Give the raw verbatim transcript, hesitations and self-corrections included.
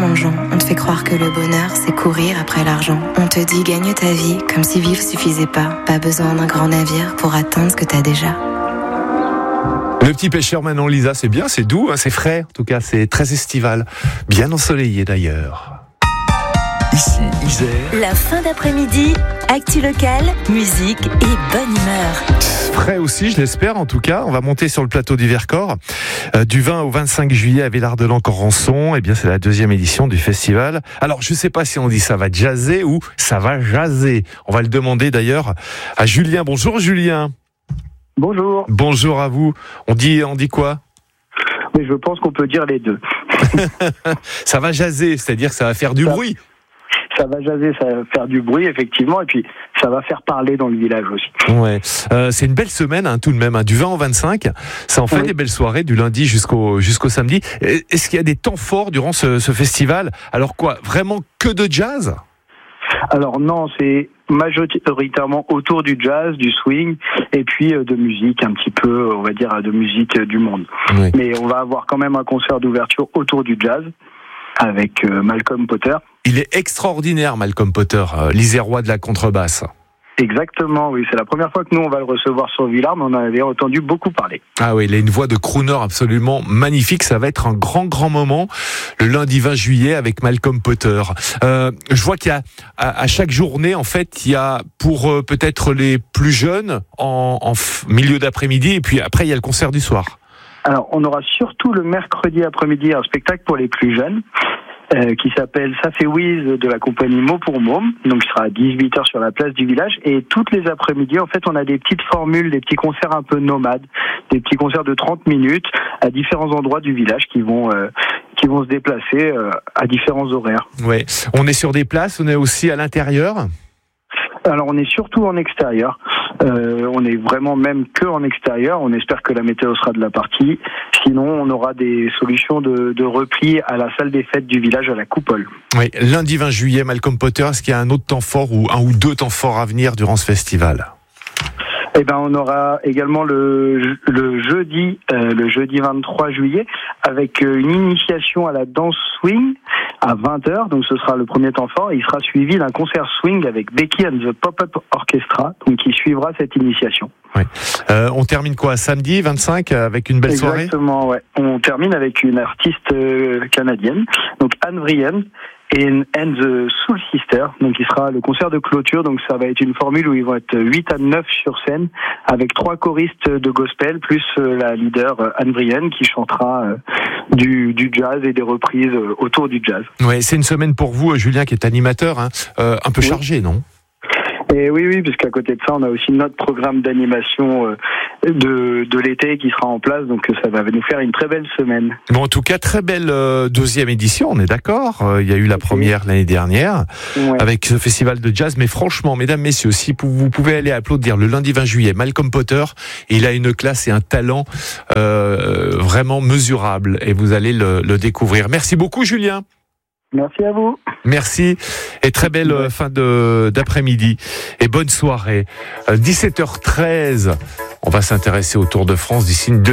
plongeon. On te fait croire que le bonheur, c'est courir après l'argent. On te dit gagne ta vie, comme si vivre suffisait pas. Pas besoin d'un grand navire pour atteindre ce que t'as déjà. Le petit pêcheur Manon Lisa, c'est bien, c'est doux, hein, c'est frais. En tout cas, c'est très estival. Bien ensoleillé d'ailleurs. Ici, Isère. La fin d'après-midi, actu locale, musique et bonne humeur. Frais aussi, je l'espère en tout cas. On va monter sur le plateau du Vercors. Euh, du vingt au vingt-cinq juillet à Villard-de-Lans-Corançon. Eh bien, c'est la deuxième édition du festival. Alors, je ne sais pas si on dit ça va jazzer ou ça va jaser. On va le demander d'ailleurs à Julien. Bonjour Julien. Bonjour. Bonjour à vous. On dit, on dit quoi ? Mais je pense qu'on peut dire les deux. Ça va jaser, c'est-à-dire que ça va faire du ça, bruit. Ça va jaser, ça va faire du bruit, effectivement, et puis ça va faire parler dans le village aussi. Ouais, euh, c'est une belle semaine, hein, tout de même, hein, du vingt au vingt-cinq. Ça en fait oui. Des belles soirées, du lundi jusqu'au jusqu'au samedi. Est-ce qu'il y a des temps forts durant ce, ce festival ? Alors quoi, vraiment que de jazz ? Alors non, c'est majoritairement autour du jazz, du swing, et puis de musique, un petit peu, on va dire, de musique du monde. Oui. Mais on va avoir quand même un concert d'ouverture autour du jazz, avec Malcolm Potter. Il est extraordinaire, Malcolm Potter, euh, l'Isérois de la contrebasse. Exactement, oui. C'est la première fois que nous, on va le recevoir sur Villard, mais on en avait entendu beaucoup parler. Ah oui, il a une voix de crooner absolument magnifique. Ça va être un grand, grand moment, le lundi vingt juillet, avec Malcolm Potter. Euh, je vois qu'il y a, à, à chaque journée, en fait, il y a pour euh, peut-être les plus jeunes, en, en f- milieu d'après-midi, et puis après, il y a le concert du soir. Alors, on aura surtout le mercredi après-midi un spectacle pour les plus jeunes. Euh, qui s'appelle Ça fait Whiz de la compagnie Mot pour Môme, donc il sera à dix-huit heures sur la place du village, et toutes les après-midi en fait on a des petites formules, des petits concerts un peu nomades, des petits concerts de trente minutes à différents endroits du village qui vont euh, qui vont se déplacer euh, à différents horaires. Ouais, on est sur des places, on est aussi à l'intérieur. Alors on est surtout en extérieur, euh, on est vraiment même que en extérieur, on espère que la météo sera de la partie, sinon on aura des solutions de, de repli à la salle des fêtes du village à la Coupole. Oui, lundi vingt juillet, Malcolm Potter, est-ce qu'il y a un autre temps fort ou un ou deux temps forts à venir durant ce festival ? Eh ben, on aura également le, le jeudi, euh, le jeudi vingt-trois juillet, avec une initiation à la danse swing à vingt heures. Donc, ce sera le premier temps fort. Et il sera suivi d'un concert swing avec Becky and the Pop-Up Orchestra, donc qui suivra cette initiation. Oui. Euh, on termine quoi, samedi vingt-cinq, avec une belle Exactement, soirée ? Exactement, ouais. On termine avec une artiste euh, canadienne, donc Anne Vrienne. Et And the Soul Sister, donc il sera le concert de clôture, donc ça va être une formule où ils vont être huit à neuf sur scène, avec trois choristes de gospel, plus la leader Anne Vrienne qui chantera du, du jazz et des reprises autour du jazz. Ouais, c'est une semaine pour vous, Julien, qui est animateur, hein, euh, un peu oui. chargé, non ? Et oui, oui, puisqu'à côté de ça, on a aussi notre programme d'animation euh, de, de l'été qui sera en place, donc ça va nous faire une très belle semaine. Bon, en tout cas, très belle euh, deuxième édition, on est d'accord. Euh, il y a eu la première l'année dernière, ouais. avec ce festival de jazz, mais franchement, mesdames, messieurs, si vous pouvez aller applaudir le lundi vingt juillet, Malcolm Potter, il a une classe et un talent euh, vraiment mesurable, et vous allez le, le découvrir. Merci beaucoup, Julien. Merci à vous. Merci et très belle ouais. fin de, d'après-midi et bonne soirée. dix-sept heures treize, on va s'intéresser au Tour de France d'ici une